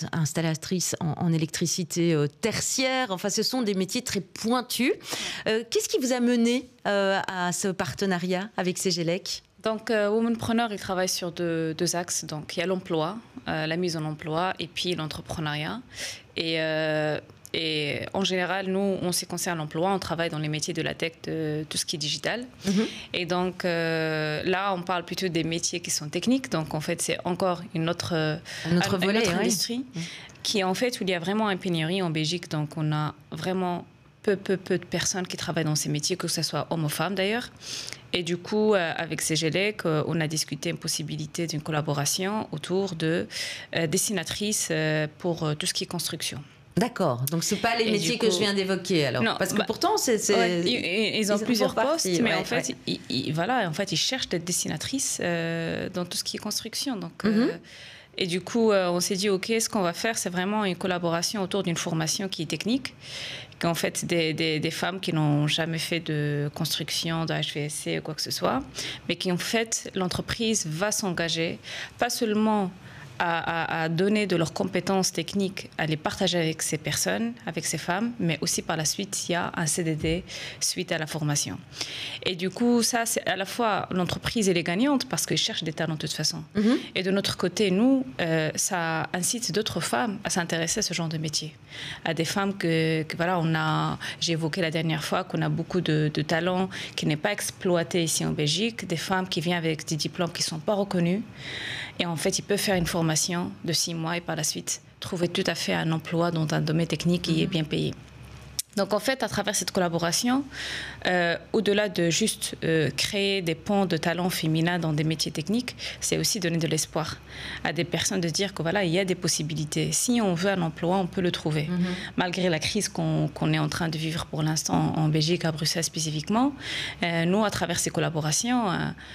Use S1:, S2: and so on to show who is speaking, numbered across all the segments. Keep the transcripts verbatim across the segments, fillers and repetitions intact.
S1: installatrice en, en électricité euh, tertiaire. Enfin, ce sont des métiers très pointus. Euh, qu'est-ce qui vous a mené euh, à ce partenariat avec Cegelec ?
S2: Donc, euh, Womanpreneur, il travaille sur deux, deux axes. Donc, il y a l'emploi, euh, la mise en emploi, et puis l'entrepreneuriat. Et, euh, et en général, nous, en ce qui concerne l'emploi, on travaille dans les métiers de la tech, de tout ce qui est digital. Mm-hmm. Et donc, euh, là, on parle plutôt des métiers qui sont techniques. Donc, en fait, c'est encore une autre,
S1: un autre
S2: un,
S1: volet,
S2: une autre
S1: oui.
S2: industrie, mm. qui est en fait où il y a vraiment une pénurie en Belgique. Donc, on a vraiment peu, peu, peu de personnes qui travaillent dans ces métiers, que ce soit hommes ou femmes d'ailleurs. Et du coup, euh, avec Cegelec, euh, on a discuté une possibilité d'une collaboration autour de euh, dessinatrices euh, pour euh, tout ce qui est construction.
S1: D'accord, donc ce n'est pas les et métiers coup, que je viens d'évoquer alors. Non, parce que bah, pourtant, c'est, c'est,
S2: ouais, ils, ils ont ils plusieurs postes, partie, mais ouais, en fait, ouais. ils, ils, voilà, en fait, ils cherchent des dessinatrices euh, dans tout ce qui est construction. Donc, mm-hmm. euh, et du coup, euh, on s'est dit, OK, ce qu'on va faire, c'est vraiment une collaboration autour d'une formation qui est technique. Qu'en fait, des, des, des femmes qui n'ont jamais fait de construction, de H V A C ou quoi que ce soit, mais qui, en fait, l'entreprise va s'engager, pas seulement à, à, à donner de leurs compétences techniques, à les partager avec ces personnes, avec ces femmes, mais aussi par la suite, il y a un C D D suite à la formation. Et du coup, ça, c'est à la fois l'entreprise, elle est gagnante parce qu'ils cherchent des talents de toute façon. Mm-hmm. Et de notre côté, nous, euh, ça incite d'autres femmes à s'intéresser à ce genre de métier. À des femmes que, que voilà, on a, j'ai évoqué la dernière fois qu'on a beaucoup de, de talents qui n'est pas exploité ici en Belgique, des femmes qui viennent avec des diplômes qui ne sont pas reconnus. Et en fait, ils peuvent faire une formation de six mois et par la suite trouver tout à fait un emploi dans un domaine technique qui mmh. est bien payé. Donc, en fait, à travers cette collaboration, euh, au-delà de juste euh, créer des ponts de talents féminins dans des métiers techniques, c'est aussi donner de l'espoir à des personnes de dire que voilà, il y a des possibilités. Si on veut un emploi, on peut le trouver. Mm-hmm. Malgré la crise qu'on, qu'on est en train de vivre pour l'instant en Belgique, à Bruxelles spécifiquement, euh, nous, à travers ces collaborations, euh,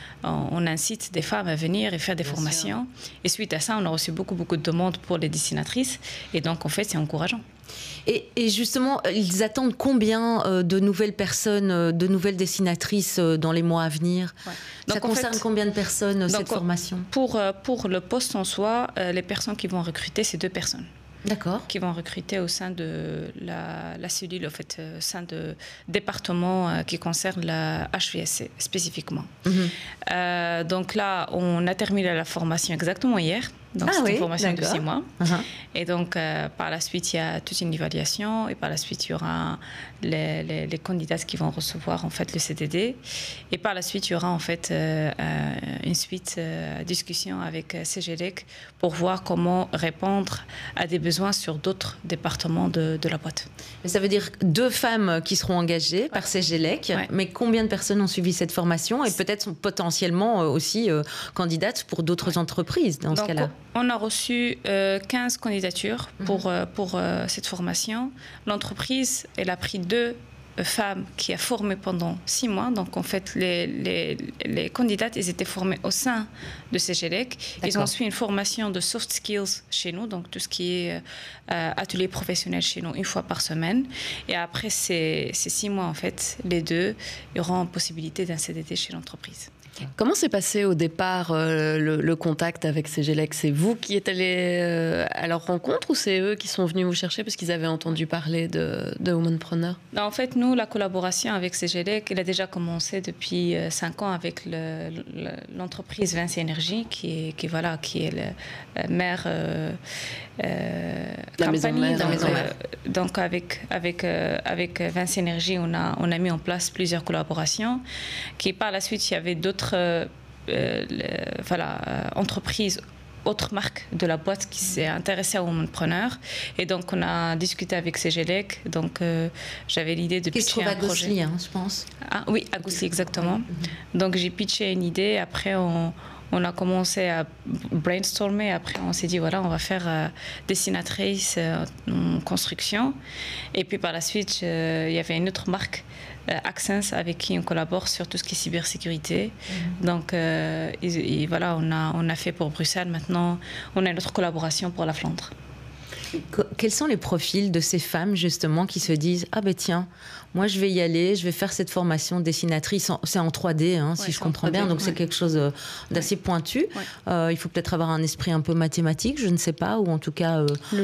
S2: on incite des femmes à venir et faire des bien formations. Sûr. Et suite à ça, on a reçu beaucoup, beaucoup de demandes pour les dessinatrices. Et donc, en fait, c'est encourageant.
S1: Et, et justement, ils attendent combien euh, de nouvelles personnes, euh, de nouvelles dessinatrices euh, dans les mois à venir ? Ouais. Ça donc, concerne en fait, combien de personnes, donc, cette formation ?
S2: pour, pour le poste en soi, euh, les personnes qui vont recruter, c'est deux personnes.
S1: D'accord.
S2: Qui vont recruter au sein de la, la cellule, en fait, au sein de département euh, qui concerne la H V A C spécifiquement. Mm-hmm. Euh, donc là, on a terminé la formation exactement hier. Donc, ah c'est oui, une formation d'accord. de six mois. Uh-huh. Et donc, euh, par la suite, il y a toute une évaluation. Et par la suite, il y aura les, les, les candidates qui vont recevoir, en fait, le C D D. Et par la suite, il y aura, en fait, euh, une suite euh, discussion avec Cegelec pour voir comment répondre à des besoins sur d'autres départements de, de la boîte.
S1: Mais ça veut dire deux femmes qui seront engagées ouais. par Cegelec. Ouais. Mais combien de personnes ont suivi cette formation et peut-être sont potentiellement aussi euh, candidates pour d'autres ouais. entreprises dans
S2: donc,
S1: ce cas-là?
S2: On a reçu euh, quinze candidatures pour, euh, pour euh, cette formation. L'entreprise, elle a pris deux femmes qui a formé pendant six mois. Donc, en fait, les, les, les candidates, elles étaient formées au sein de Cegelec. Ils ont suivi une formation de soft skills chez nous, donc tout ce qui est euh, atelier professionnel chez nous, une fois par semaine. Et après ces, ces six mois, en fait, les deux, ils auront possibilité d'un C D D chez l'entreprise.
S3: Comment s'est passé au départ euh, le, le contact avec Cegelec ? C'est vous qui êtes allé euh, à leur rencontre ou c'est eux qui sont venus vous chercher parce qu'ils avaient entendu parler de, de Womanpreneur ?
S2: Non, en fait, nous, la collaboration avec Cegelec, elle a déjà commencé depuis euh, cinq ans avec le, le, l'entreprise Vinci Énergie, qui est, qui, voilà, qui est le, la mère euh, euh,
S3: la maison mère.
S2: Donc, euh, donc avec, avec, euh, avec Vinci Énergie, on a, on a mis en place plusieurs collaborations qui, par la suite, il y avait d'autres Euh, euh, le, voilà, euh, entreprises, autres marques de la boîte qui s'est intéressée à Womanpreneur. Et donc, on a discuté avec Cegelec. Donc, euh, j'avais l'idée de pitcher un projet.
S1: Qui se trouve à Gosselies, hein, je pense.
S2: Ah, oui, à Gosselies, exactement. Mm-hmm. Donc, j'ai pitché une idée. Après, on, on a commencé à brainstormer. Après, on s'est dit, voilà, on va faire euh, dessinatrice euh, en construction. Et puis, par la suite, euh, il y avait une autre marque, Access, avec qui on collabore sur tout ce qui est cybersécurité. Mmh. Donc, euh, et, et voilà, on a, on a fait pour Bruxelles. Maintenant, on a une autre collaboration pour la Flandre.
S1: Quels sont les profils de ces femmes, justement, qui se disent « Ah ben tiens, moi je vais y aller, je vais faire cette formation dessinatrice. » C'est en trois D, hein, si ouais, je comprends bien, donc ouais. c'est quelque chose d'assez ouais. pointu. Ouais. Euh, il faut peut-être avoir un esprit un peu mathématique, je ne sais pas, ou en tout cas... Euh,